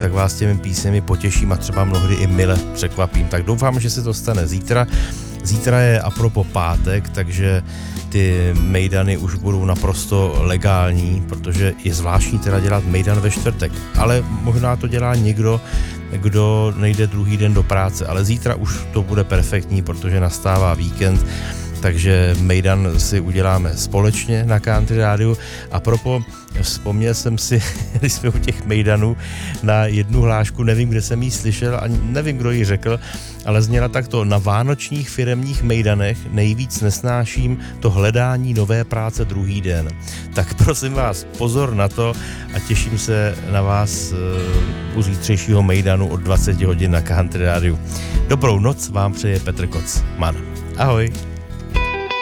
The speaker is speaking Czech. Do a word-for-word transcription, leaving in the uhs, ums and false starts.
tak vás těmi písněmi potěším a třeba mnohdy i mile překvapím. Tak doufám, že se to stane zítra. Zítra je apropo pátek, takže ty mejdany už budou naprosto legální, protože je zvláštní teda dělat mejdan ve čtvrtek, ale možná to dělá někdo, kdo nejde druhý den do práce, ale zítra už to bude perfektní, protože nastává víkend, takže mejdan si uděláme společně na Country Rádiu. A propo, vzpomněl jsem si, když jsme u těch mejdanů, na jednu hlášku, nevím, kde jsem ji slyšel a nevím, kdo ji řekl, ale zněla takto: na vánočních firemních mejdanech nejvíc nesnáším to hledání nové práce druhý den. Tak prosím vás, pozor na to a těším se na vás u zítřejšího mejdanu od dvacet hodin na Country Rádiu. Dobrou noc vám přeje Petr Koc. Man. Ahoj.